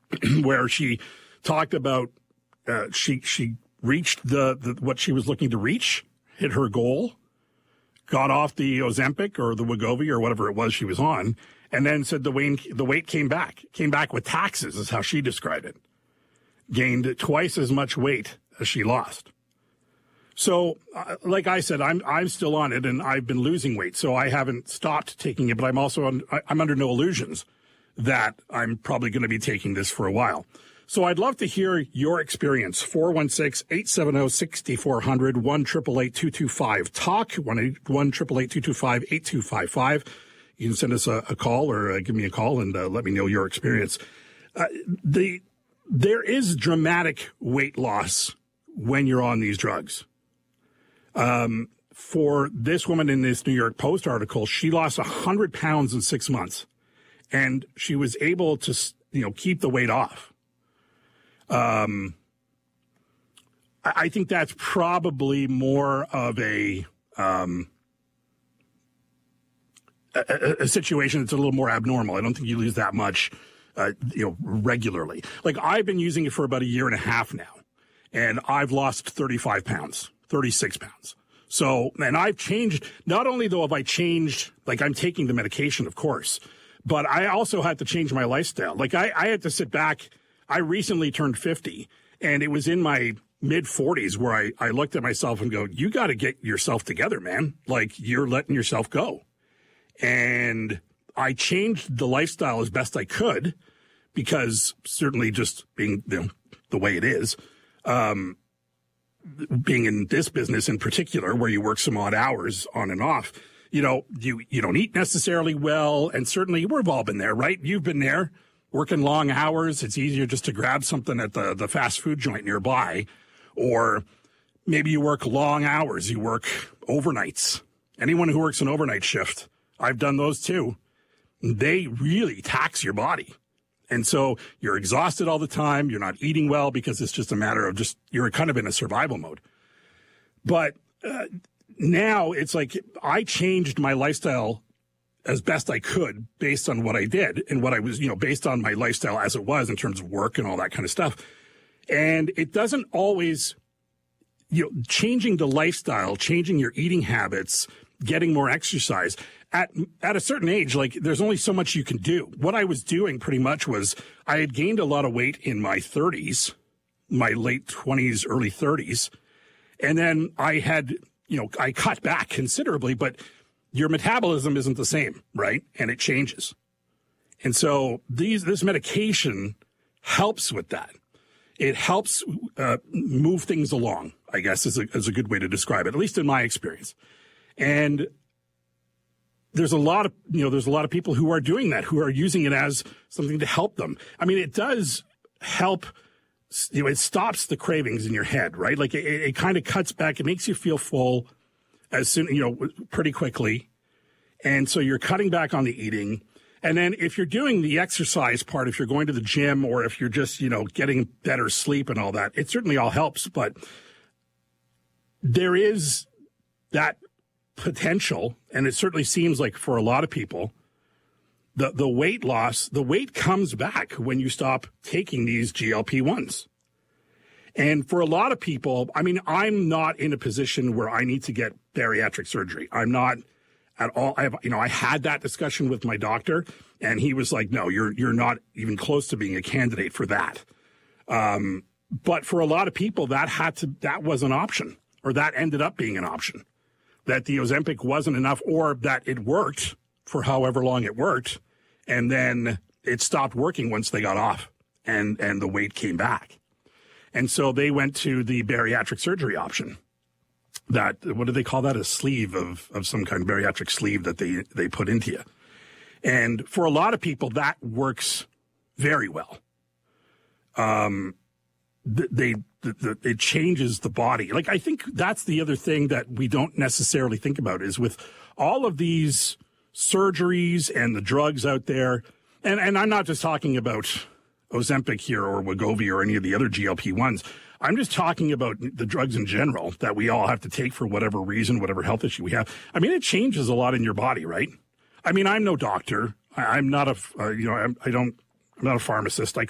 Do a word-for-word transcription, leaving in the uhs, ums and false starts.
where she talked about uh, she she reached the, the what she was looking to reach, hit her goal, got off the Ozempic or the Wegovy or whatever it was she was on, and then said the weight the weight came back, came back with taxes, is how she described it. Gained twice as much weight as she lost. So, uh, like I said, I'm I'm still on it, and I've been losing weight, so I haven't stopped taking it. But I'm also on, I'm under no illusions that I'm probably going to be taking this for a while. So I'd love to hear your experience. four one six, eight seven zero, six four zero zero, one eight eight eight, two two five, talk, one eight eight eight, two two five, eight two five five. You can send us a, a call or uh, give me a call and uh, let me know your experience. Uh, the there is dramatic weight loss when you're on these drugs. Um, for this woman in this New York Post article, she lost one hundred pounds in six months, and she was able to, you know, keep the weight off. Um, I, I think that's probably more of a, um, a, a situation that's a little more abnormal. I don't think you lose that much, uh, you know, regularly. Like, I've been using it for about a year and a half now, and I've lost thirty-five pounds. thirty-six pounds. So, and I've changed, not only though have I changed, like I'm taking the medication, of course, but I also had to change my lifestyle. Like I, I had to sit back. I recently turned fifty, and it was in my mid forties where I, I looked at myself and go, you got to get yourself together, man. Like, you're letting yourself go. And I changed the lifestyle as best I could, because certainly just being, you know, the way it is, um, being in this business in particular, where you work some odd hours on and off, you know, you, you don't eat necessarily well. And certainly we've all been there, right? You've been there working long hours. It's easier just to grab something at the, the fast food joint nearby, or maybe you work long hours. You work overnights. Anyone who works an overnight shift, I've done those too. They really tax your body. And so you're exhausted all the time. You're not eating well because it's just a matter of just, you're kind of in a survival mode. But uh, now it's like I changed my lifestyle as best I could based on what I did and what I was, you know, based on my lifestyle as it was in terms of work and all that kind of stuff. And it doesn't always, you know, changing the lifestyle, changing your eating habits, getting more exercise. At at a certain age, like, there's only so much you can do. What I was doing pretty much was I had gained a lot of weight in my thirties, my late twenties, early thirties. And then I had, you know, I cut back considerably, but your metabolism isn't the same, right? And it changes. And so these this medication helps with that. It helps uh, move things along, I guess, is a, is a good way to describe it, at least in my experience. And there's a lot of, you know, there's a lot of people who are doing that, who are using it as something to help them. I mean, it does help, you know, it stops the cravings in your head, right? Like, it, it kind of cuts back. It makes you feel full as soon, you know, pretty quickly. And so you're cutting back on the eating. And then if you're doing the exercise part, if you're going to the gym, or if you're just, you know, getting better sleep and all that, it certainly all helps. But there is that potential, and it certainly seems like for a lot of people, the the weight loss, the weight comes back when you stop taking these G L P ones. And for a lot of people, I mean, I'm not in a position where I need to get bariatric surgery. I'm not at all. I have, you know, I had that discussion with my doctor, and he was like, no, you're you're not even close to being a candidate for that. Um, but for a lot of people, that had to that was an option, or that ended up being an option. That the Ozempic wasn't enough, or that it worked for however long it worked, and then it stopped working once they got off, and, and the weight came back. And so they went to the bariatric surgery option. That, what do they call that? A sleeve of, of some kind of bariatric sleeve that they, they put into you. And for a lot of people, that works very well. Um, they, the, the, it changes the body. Like, I think that's the other thing that we don't necessarily think about is with all of these surgeries and the drugs out there. And, and I'm not just talking about Ozempic here or Wegovy or any of the other G L P ones. I'm just talking about the drugs in general that we all have to take for whatever reason, whatever health issue we have. I mean, it changes a lot in your body, right? I mean, I'm no doctor. I, I'm not a, uh, you know, I'm, I don't, I'm not a pharmacist. I